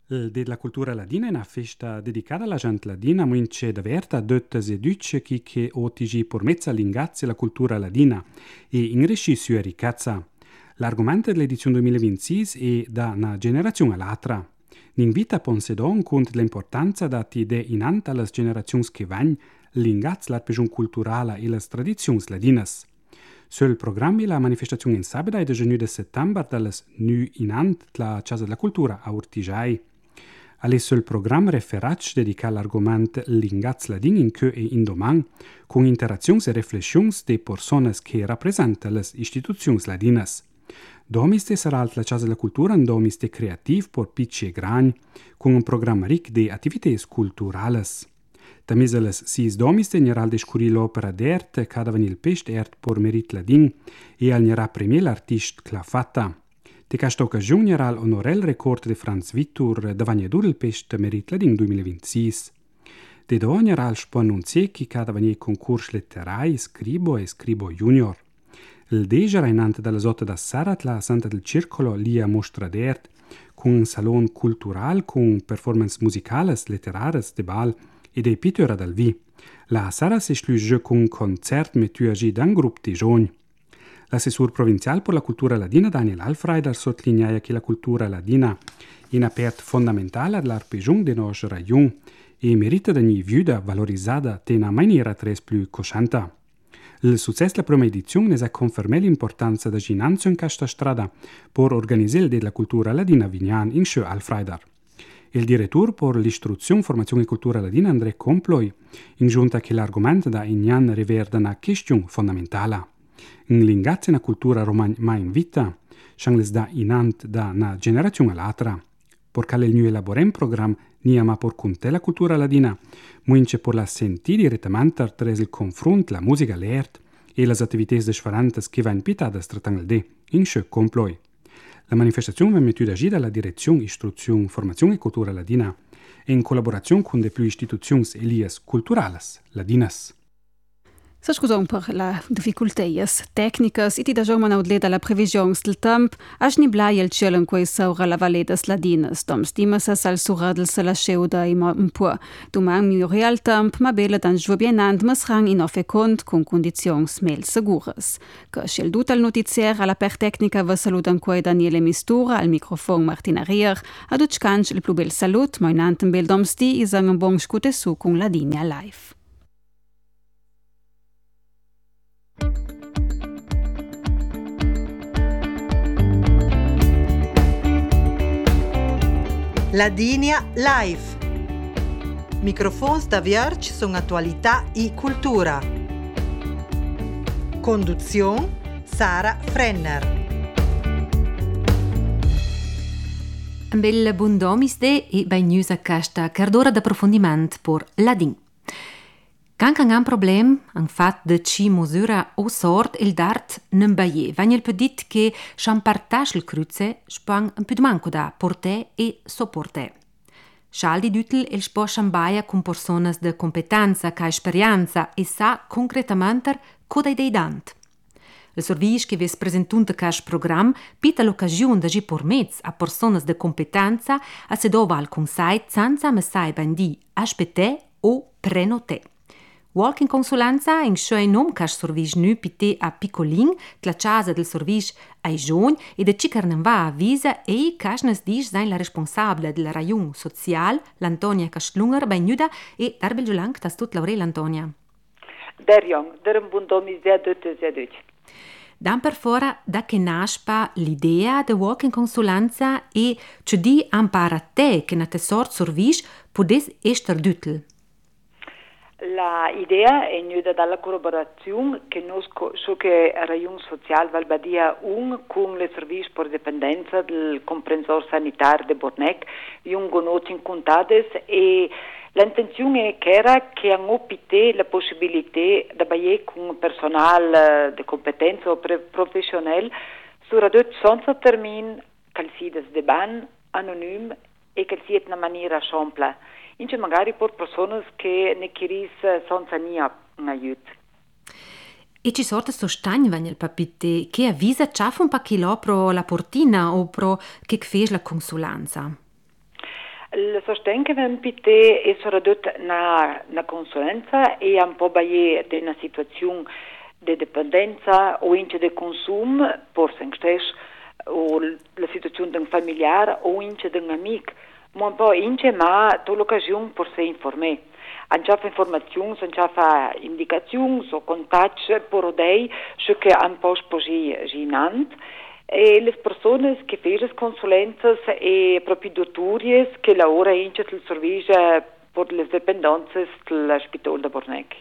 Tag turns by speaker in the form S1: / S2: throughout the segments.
S1: Della cultura ladina è una festa dedicata alla gente ladina, mince d'averta dottes e duce che otigi per mezza l'ingazia la cultura ladina e ingresci su ricazza. L'argomento dell'edizione 2026 è da una generazione all'altra. N'invita Ponsedon contro l'importanza dati de inanta alle generazioni che vanno l'ingazia la pegion culturale e le tradizioni ladinas. Sul programma la manifestazione in sabato è del 2 settembre dalle nu inant la Casa della Cultura a Urtigiai. Alle sul programma referat dedica l'argomento l'ingaz ladin in che e in domani, con interazioni e riflessioni de persone che rappresentano le istituzioni ladinas. Domiste sarà la Casa della Cultura un domiste creativo per piccoli e grandi, con un programma ricco di attività culturali. Tamese les 6 domiste n'era al descuri l'opera d'art cada venil pest art per merit ladin e al n'era premier l'artist Clafata. De questa occasione n'era l'onorel record de Franz Vittur da vagnadur il pest merit ladin 2026. De do n'era al spo annunzier che cada venil concurs letterai Scribo e Scribo Junior. Il deja rainante dalla zotta da Sarat la Santa del Circolo lia mostra d'art con un salon cultural con performance musicales, letterares, de bal e dei pittura dal vi. La Sara si schlugge con un concert metuagi d'un gruppo di giovani. L'assessore provinciale per la cultura ladina Daniel Alfreider sottolinea che la cultura ladina è una parte fondamentale dell'arpegion del nostro rayon e merita di essere viuda valorizzata in una maniera tres più cosciente. Il successo della prima edizione ha confermato l'importanza di ginanzo in questa strada per organizzare la cultura ladina vignan in Schö Alfreider. Il direttore per l'istruzione, formazione e cultura ladina André Comploi in giunta che l'argomento da ignan riverde una questione fondamentale. In l'ingazia una cultura romana mai in vita, shangles da inant da una generazione all'altra. Perché il new elaborem program nia ma por conte la cultura ladina, muince por la senti direttamente attraverso il confronto, la musica, l'art e le attività differenti che va in pita da stratangelde in Schö Comploi. La manifestazione va mettuta agita dalla direzione Istruzione, Formazione e Cultura Ladina e in collaborazione con le più istituzioni elias culturales ladinas.
S2: Se scusam per la difficulteias tecnicas e ti da giorno audleda la previsions del temp, a sniblai il cielo in quei saura la valedas ladinas, dom stimas al suradel se la scheuda ima un po'. Domani migliori al temp, ma bella dan giubienant masrang in offecont con condizions mel seguras. Che sceldut al notizier alla per tecnica va salutan quei Daniele Mistura, al microfon Martina Rier, ad uccanc il più bel salut, ma inanten bel domsti isang un bon scute su con Ladinia live.
S3: Ladinia Live. Microfons da Vierge sono attualità e cultura. Conduzione Sara Frenner.
S4: Un bel buon domiste e bei news a questa cardora d'approfondimento per Ladin. Quand un problem, un fat de ci misura o sort il dart non baie, vagn il pedit che chan partage il cruze, spang un più de manco da porte e sopporte. Schaldi dütel il spo chambaia con personas de competenza, ca esperienza e sa concretamente coda idei dant. Il service che ves presentunte cash program pita l'occasione d'agir por mezz a personas de competenza a se dova al consai senza me sai bandi aspete o prenote. Walking consulenza in schoi nom cash service nu pite a piccolin, la casa del service ai giovani e de cicar non va a visa e cash nes dis sein la responsabile del rayon social, l'Antonia Castlunger, benjuda e dar belgiulang tas tut Laurel Antonia.
S5: Der jong, der un bun domis sehr dut.
S4: Dan per fora da che naspa l'idea de walking consulenza e ci di ampara te che na te sort service podes ester dutel.
S5: La idea è venuta dalla collaborazione che so che Rayon Social Valbadia con le servizi per dipendenza del comprensor sanitario di Bornec, conoscono in contades e l'intenzione era che hanno opté la possibilità di lavorare con personale di competenza o professionale su radut senza termine, che sia de ban anonim e che sia in una maniera ampla. Ince magari per persone che ne chiris senza nia un aiuto.
S4: E ci sorte sostegno il papite che avvisa ciafo un pachilò pro la portina o pro che fes la consulenza?
S5: Il sostegno che abbiamo pite è soprattutto una consulenza e un po' di una situazione di dipendenza o in di consumo, forse in stesso, o la situazione di un familiare o in di un amico, ma un po' in ma tutta l'occasione per se informare. Andiamo informazioni, andiamo indicazioni o contatti per dei su che un po' così ginante. E le persone che fanno le consulenze e proprio dottori che lavorano in il servizio per le dipendenze dell'ospedale di Bornec.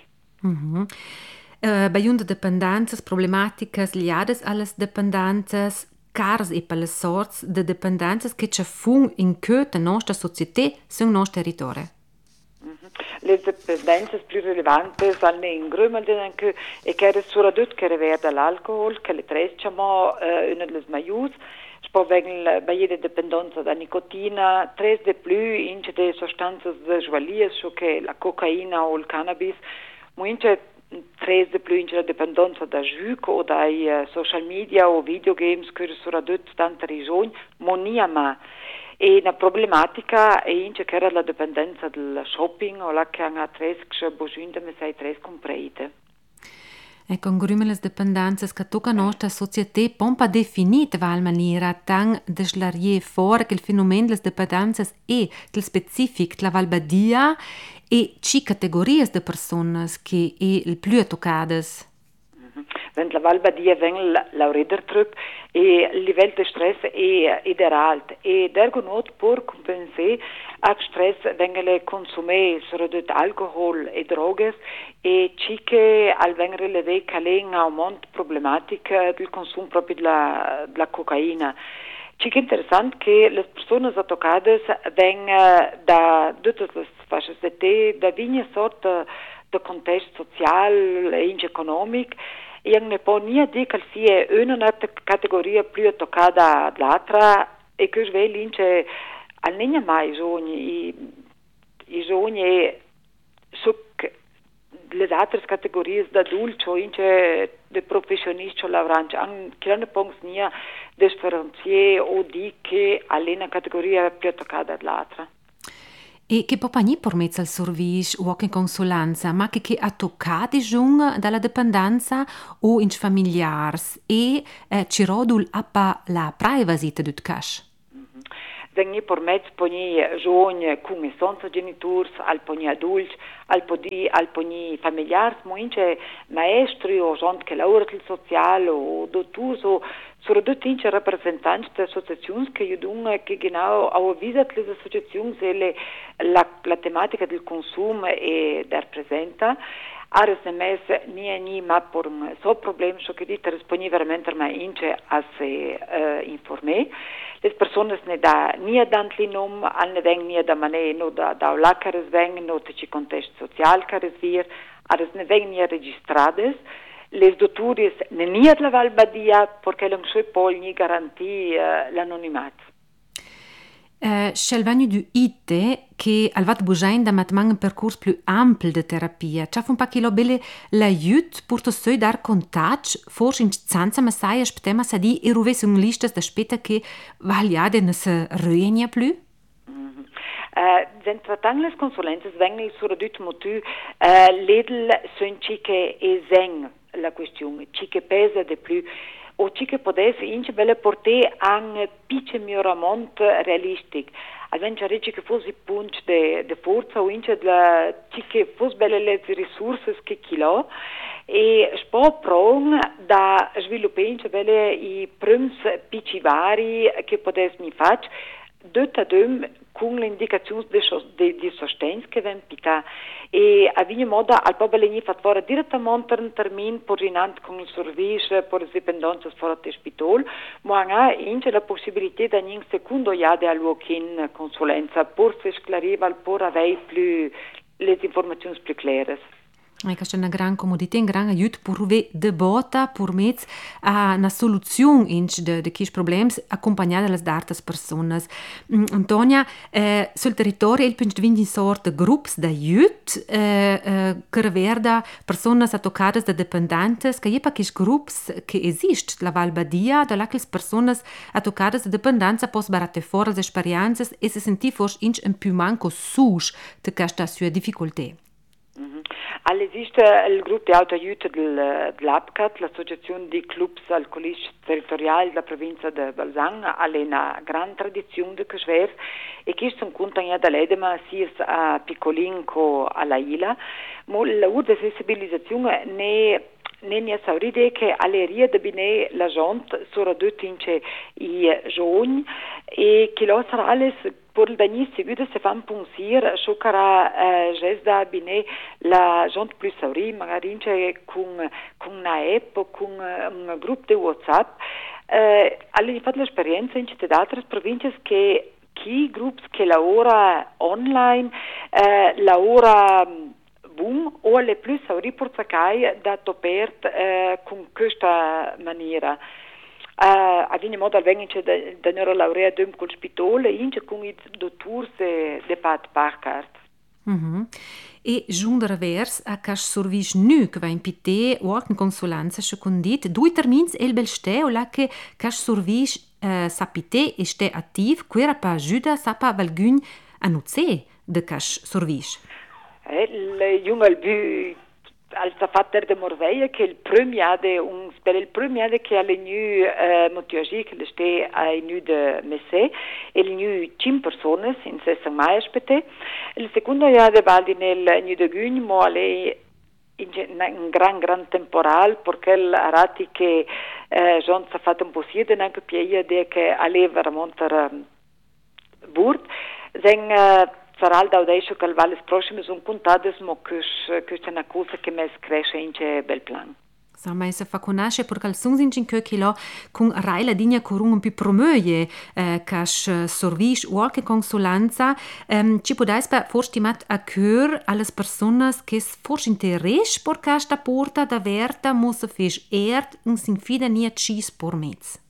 S4: Bei de dependenze problematiche legate alle dipendenze, caras e per le sorti de dipendenze che ci sono in questa nostra società sul nostro territorio.
S5: Le dipendenze più rilevanti sono in Grömel e che è soprattutto che riguarda l'alcol, che le tre diciamo una delle maggiori. Poi vengono le dipendenze da nicotina, tre di più in delle sostanze visuali, che la cocaina o il cannabis, ma in tre di più in della dipendenza da gioco o dai social media o videogames, che soprattutto tante ragioni, ma non e la problematica è in che era la dipendenza del shopping o la che hanno tre che bisogna me sai tre comprate.
S4: E con le dipendenze che tocca la nostra società pompa definita in maniera tan deslarie fuori che il fenomeno delle dipendenze è del specifico della Valbadia e ci categorie di persone che è il più toccate.
S5: Wenn la Valbadia vengono la Riedertrupp e il livello di stress è alto e dergonot per compensare al stress vengono consumati soprattutto alcol e droghe e ci che al vengono rilevati che è un aumento problematico del consumo proprio della cocaina. Ci è interessante che le persone toccate vengono da tutte le fasce da ogni sorta di contesto sociale e economico. E non può niente dire che sia una categoria più toccata dall'altra e che sveglia almeno mai i sogni su le altre categorie da adulti o di professionisti o lavoranti anche non può niente differenziare o dire che è una categoria più toccata dall'altra.
S4: E che può pas per mezzo al servizio o in consulenza, ma che ha toccato dalla dipendenza o in familiari e ci rodul appa la privacy di cash.
S5: Vengi per mezzo poni giovani come senza genitori, al poni adulti, al poni familiari, ma anche maestri o gente che lavora nel sociale o dottori o soprattutto anche rappresentanti di associazioni che aiutano che genau avvisano le associazioni se la tematica del consumo è rappresenta. Ares nemes ni ma por un so problem so che dite risponi veramente ma ince a se informe. Le persone ne da ni dantli nom al ne veng ni da mane no da lacares veng no te ci contesto social cares vir ares ne veng ni registrades. Les dottories ne ni la Valbadia perché non so poi ni garanti l'anonimato.
S4: C'è il vegno di IT che al vat bugen da matmang un percorso più ampio di terapia. C'è un po' che lo belle l'aiut per to so dar contatto, forse in zanza ma sai aspetta sa di e ruvesse un lista da aspetta che vagliade ne se reunia più.
S5: Wenn tratang les consulences vengono soprattutto motu l'edel son che eseng la questione, che pesa di più o ci che potesse ince belle portare a un piccolo miglioramento realistico. Almeno ci che fosse punto di forza o ince ci che fosse belle le risorse che chilo e spo pron da sviluppare ince belle i primi piccoli vari che potesse mi fare con le indicazioni di sostegno che vengono pita e a ogni modo al popolo ne fa fare direttamente un termine coordinato con il servizio per le dipendenze fuori dall'ospedale, ma anche la possibilità di un secondo iade in consulenza per se sclariva per avere più le informazioni più chiare.
S4: Questa è una gran comodità, un gran aiuto per avere debata, per mettere una soluzione di questi problemi accompagnata dalle altre persone. Antonia, sul territorio il punto di sorta gruppi di aiuto che riguarda persone toccate da dipendenti, che è per questi gruppi che esistono la Val Badia, da quelle persone toccate da dipendenza possono barate fuori le esperienze e si sentir forse un più manco sus di questa sua difficoltà.
S5: Esiste il gruppo di autoaiuto dell'APCAT, l'Associazione di Clubs Alcolistici Territoriali della provincia di Balzan, ha una grande tradizione di questo e che sono contano dall'edema sia a Piccolin che alla Ila, ma la di sensibilizzazione ne è sauride che alle rie de bine la gente sono tutti i giovani e che lo sarà alles per dagli seguiti se fanno pensare ciò che era da bine la gente più sauri magari con una app o con un gruppo di WhatsApp alle fatto l'esperienza in altre province che chi gruppi che lavora online lavora boom o alle più sauri portacai da topert con questa maniera. A ogni modo vengono da neurolaurea dum col spitole ince con i dottori de pat parcart.
S4: E giunto revers a cas service nu che va in PT o in consulenza secondit due termins el belste o la che cas service sapite e ste attiv quera pa ajuda sapa valgun a nuze de cas service.
S5: Il junge al Fatter de Morveia che il premier che ha le nu motiagi che le ste ai nu de Messe e il nu 5 persone in sessa mai aspete il secondo ya de baldi nel nu de Gun mo ale un gran temporal perché il rati che John s'ha fatto un po' siede anche pieia de che ale veramente burt sarà da adesso che il Valles prossime sono contate, ma questa è una cosa che mi cresce in bel plan.
S4: Sama se fa conoscere perché sono in cinque kilo con raila digna corun un più promuoie cash service o anche consulenza ci podais per forse mat a cur alle persone che forse interesse per questa porta da verta muss fisch un sin fida nie cis por mezz.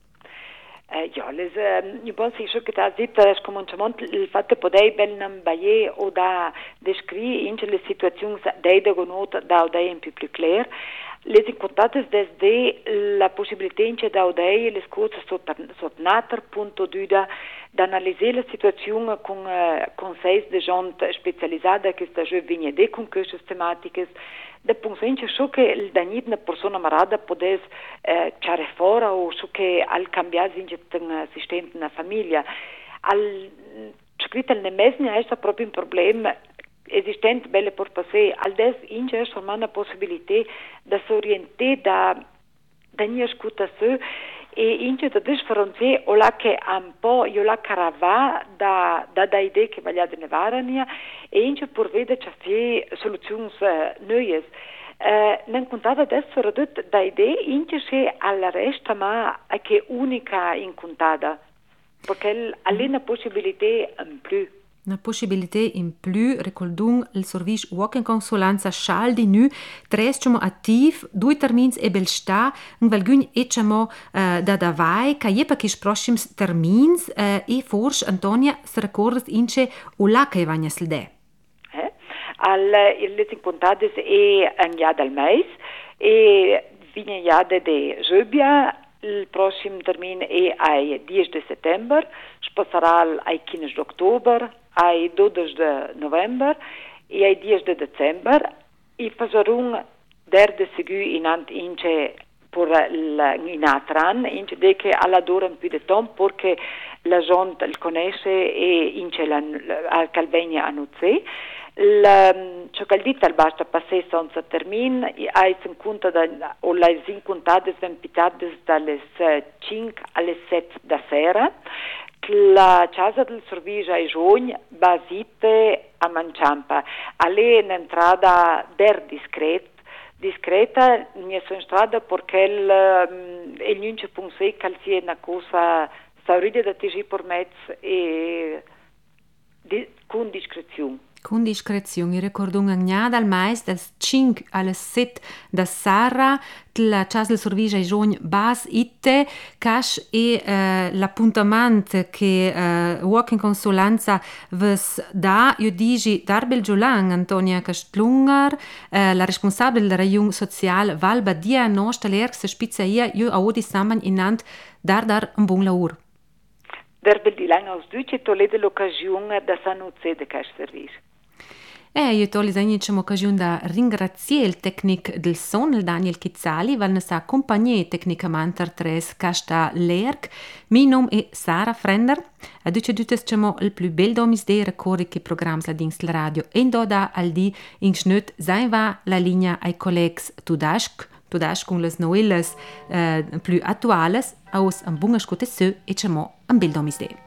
S5: Io penso che da zitta scominciamento il fatto di poter ben baie o da descrivere in le situazioni da gonota da un più chiaro. Le importante desde la possibilità da odei le cose sotnater punto duda da analizzare la situazione con consigli di gente specializzata che sta giù vigne de con queste tematiche da pensare ciò che il danit una persona marada podes ciare fuori o ciò che al cambiare in sistema una famiglia al scritto nel mesne è proprio un problema esistente belle per passare al des inge è una possibilità da s'orientare da nie scuta su e inge da differenziare o la che un po' io la carava da idee che vogliate ne varania e inge per vedere c'è soluzioni nuove non contate adesso ridotto da idee inge c'è alla resta ma che unica in contata perché ha una possibilità in più.
S4: Una possibilità in più, ricordung il servizio walk in consulenza scialdi nu, tresciamo attiv, 2 termini e belsta, un valgun ecciamo da vai, che je per che prossimi termini e forse Antonia si ricorda ince o la che vagna slde.
S5: Il contades è un già dal mese e viene già de Zubia. Il prossimo termine è ai 10 di settembre, spasserà ai 15 di ottobre, ai 12 di novembre e ai 10 di dicembre e faremo derde seguì ince per in atran ince de che alla dura un più di tempo perché la gente il conosce e ince al calvegna a nozze ciò che il dito basta passare senza termine hai in conto o le incontate sono pitate dalle 5 alle 7 da sera la casa del servizio ai giovani basite a Manciampa alle un'entrata discreta non sono strada perché il non ci pensa che sia una cosa saurida da tigi per mezzo e con discrezione.
S4: con discrezione ricordung agna dal mais das 5 alle 7 da Sara la chas del servizio ai giorni bas itte cash e l'appuntamento che Walking Consulenza vs da io digi Darbel Giulan Antonia Castlungar la responsabile del Rayon Social Val Badia nostra lerse spizzaia io a odi samman inant dar un buon lavoro.
S5: Darbel di lang aus Duce tolede l'occasione da sanuzze de cash service.
S4: Io tolli c'è occasione da ringraziare il tecnico del son, il Daniel Chizzali, che ci ha accompagnato tecnicamente a questa lerc. Mio nome è Sara Frenner. A tutti c'è il più bel domis dei ricordi che programmi la dins la radio. E da al di in schnut sein va la linea ai colleghi Tudask con le novelas più attuali, aus un buon ascolto e c'è un bel domis dei.